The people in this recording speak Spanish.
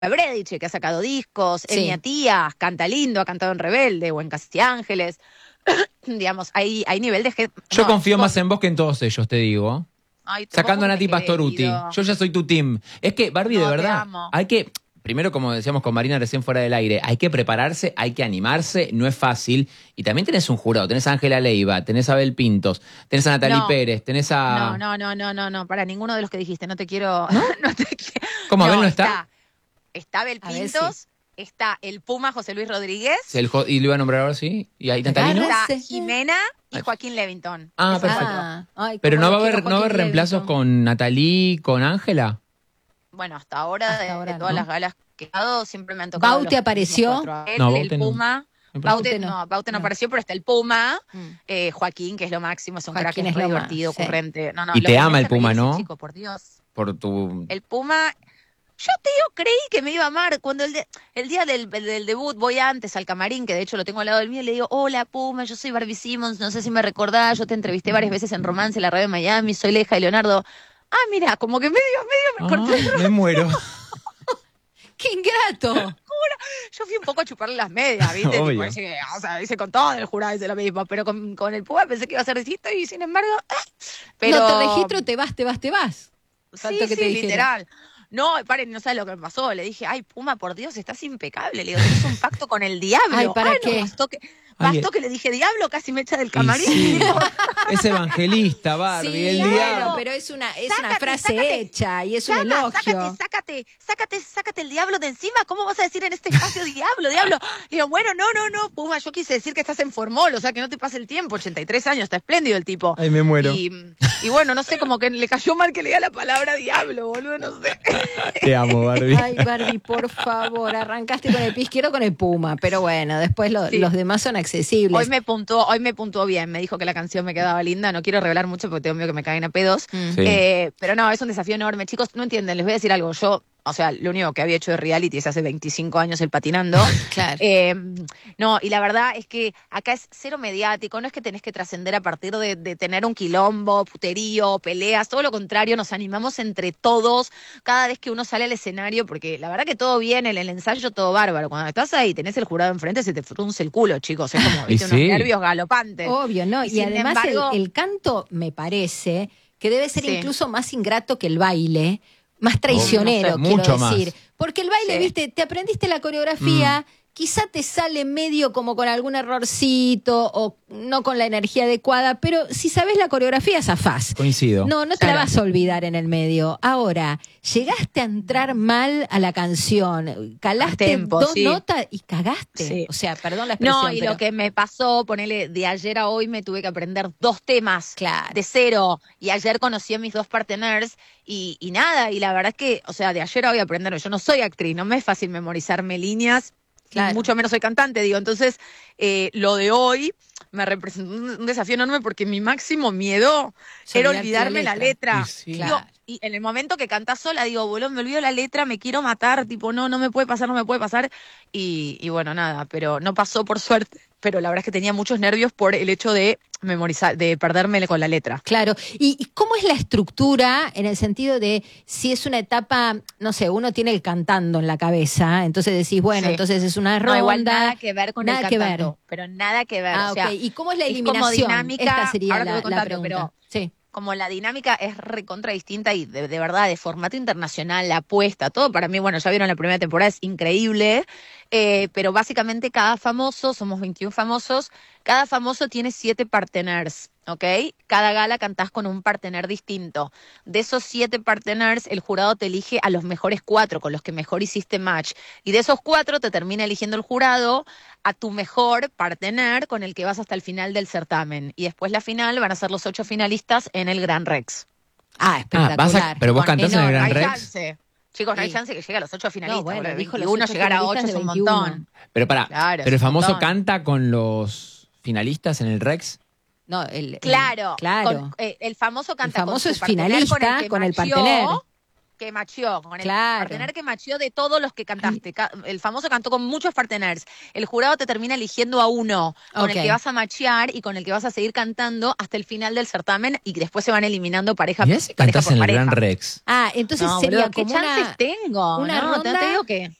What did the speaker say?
Brediche, que ha sacado discos, Sí. Enya Tías, canta lindo, ha cantado en Rebelde o en Casi Ángeles. Digamos, hay nivel de gente. Yo No, confío chicos, más en vos que en todos ellos, te digo. ay, Sacando a vos Nati me querés, Pastoruti. Guido. Yo ya soy tu team. Es que, Barbie, de No, te verdad, amo. hay que, primero, como decíamos con Marina recién fuera del aire, hay que prepararse, hay que animarse, no es fácil. Y también tenés un jurado, tenés a Ángela Leiva, tenés a Abel Pintos, tenés a Natalie No. Pérez, tenés a... No, para ninguno de los que dijiste, no te quiero. No te quiero. ¿Cómo, Abel no está? Está Abel Abel, Pintos, está el Puma José Luis Rodríguez, Y lo iba a nombrar ahora, sí. ¿Y ahí Natalino? Agarra. está Jimena y Joaquín Levington. Ah, Esos perfecto. cuatro. Ay, Pero cómo no va a lo quiero, haber, no va a haber Joaquín reemplazos Levington. con Natalie, con Ángela. Bueno, hasta ahora, Hasta de ahora todas no. las galas que he dado, siempre me han tocado. ¿Baute los apareció? mismos cuatro. Él, No, el Baute no. Puma. Me parece. Baute no No. apareció, pero está el Puma, Mm. Joaquín, que es lo máximo, es un crack, Joaquín es es re lo más, divertido, sí. ocurrente. No, Y lo te que ama me el hace reír Puma, ese ¿no? chico, por Dios. Por tu... El Puma, yo te digo, creí que me iba a amar. Cuando el día del debut voy antes al camarín, que de hecho lo tengo al lado del mío, y le digo, hola Puma, yo soy Barbie Simmons, no sé si me recordás, yo te entrevisté varias veces en Romance, en la radio de Miami, soy la hija de Leonardo. Ah, mira, como que medio me corté. Ah, me muero. ¡Qué ingrato! Yo fui un poco a chuparle las medias, ¿viste? Tipo, Obvio. o sea, hice con todo el jurado, hice lo mismo, pero con el Puma pensé que iba a ser distinto y sin embargo, pero... No te registro, te vas. Tanto Sí, que te sí, dijeron. literal. No, paren, no sabes lo que me pasó. Le dije, ay, Puma, por Dios, estás impecable. Le digo, tenés un pacto con el diablo. Ay, ¿para no, qué? bastó que le dije diablo, casi me echa del Y camarín. sí, es evangelista, Barbie, Sí, el claro, diablo. pero es una Sácate, frase sácate. hecha y es un Llama, elogio. sácate el diablo de encima. ¿Cómo vas a decir en este espacio diablo? Le digo, bueno, no, Puma, yo quise decir que estás en formol, o sea, que no te pase el tiempo. 83 años, está espléndido el tipo. Ay, me muero. Y bueno, no sé, como que le cayó mal que le diga la palabra diablo, boludo, no sé. Te amo, Barbie. Ay, Barbie, por favor, arrancaste con el pie izquierdo con el Puma, pero bueno, después Sí. los demás son accesibles. Hoy me puntuó bien, me dijo que la canción me quedaba linda, no quiero revelar mucho porque tengo miedo que me caigan a pedos, Mm. Sí. pero no, es un desafío enorme. Chicos, no entienden, les voy a decir algo, o sea, lo único que había hecho de reality es hace 25 años el patinando. Claro. No, y la verdad es que acá es cero mediático, no es que tenés que trascender a partir de tener un quilombo, puterío, peleas, todo lo contrario, nos animamos entre todos cada vez que uno sale al escenario, porque la verdad que todo bien, el ensayo todo bárbaro. Cuando estás ahí, tenés el jurado enfrente, se te frunce el culo, chicos, es como, Y viste, unos sí. nervios galopantes. Obvio, ¿no? Y Y sin además embargo- el canto me parece que debe ser Sí. incluso más ingrato que el baile, más traicionero, no sé, quiero mucho más. decir. Porque el baile, Sí. viste, te aprendiste la coreografía, quizá te sale medio como con algún errorcito o no con la energía adecuada, pero si sabes la coreografía, zafás. Coincido. No te la Claro. vas a olvidar en el medio. Ahora, llegaste a entrar mal a la canción, calaste A tempo, dos sí. notas y cagaste. Sí. O sea, perdón la expresión. No, y pero... lo que me pasó, ponele, de ayer a hoy me tuve que aprender 2 temas Claro. de cero. Y ayer conocí a mis 2 partners y nada, y la verdad es que, o sea, de ayer a hoy aprender, yo no soy actriz, no me es fácil memorizarme líneas, Claro. y mucho menos soy cantante, digo. Entonces, lo de hoy me representó un desafío enorme porque mi máximo miedo Es era olvidarte olvidarme la letra. Y sí. Digo, Claro. y en el momento que cantás sola, digo, boludo, me olvido la letra, me quiero matar, tipo, no me puede pasar, no me puede pasar. Y bueno, nada, pero no pasó por suerte. Pero la verdad es que tenía muchos nervios por el hecho de memorizar, de perderme con la letra. Claro. ¿Y cómo es la estructura en el sentido de si es una etapa, no sé, uno tiene el cantando en la cabeza, entonces decís, bueno, Sí. entonces es una ronda. No, igual nada que ver con nada el que cantando, ver. pero nada que ver. Ah, o sea, ok. ¿Y cómo es la es como eliminación? dinámica, Esta sería ahora te voy la contando, pregunta. pero Sí. como la dinámica es recontra distinta y de verdad, de formato internacional, la apuesta, todo para mí, bueno, ya vieron la primera temporada, es increíble, pero básicamente cada famoso, somos 21 famosos, cada famoso tiene 7 partners, ¿ok? Cada gala cantás con un partner distinto. De esos 7 partners, el jurado te elige a los mejores 4, con los que mejor hiciste match. Y de esos 4 te termina eligiendo el jurado a tu mejor partner con el que vas hasta el final del certamen. Y después la final van a ser los 8 finalistas en el Gran Rex. Ah, espectacular. pero vos Con cantás en el no Gran hay Rex. chance. Chicos, no hay Sí. chance que llegue a los 8 finalistas. No, bueno, boludo. dijo los 21 8 llegar a 8 finalistas es de un 21. montón. Pero pará, Claro, pero el es un famoso montón. canta con los finalistas en el Rex. No, Claro. claro. El famoso canta El famoso con es su partner finalista que con el macheó. partner. que macheó, con el Claro. partener que macheó de todos los que cantaste. El famoso cantó con muchos parteners. El jurado te termina eligiendo a uno con Ok. el que vas a machear y con el que vas a seguir cantando hasta el final del certamen y después se van eliminando pareja, Mirá si pareja cantás por en el pareja. Gran Rex. Entonces No, sería boludo, ¿qué como chances tengo? una No, ronda te digo que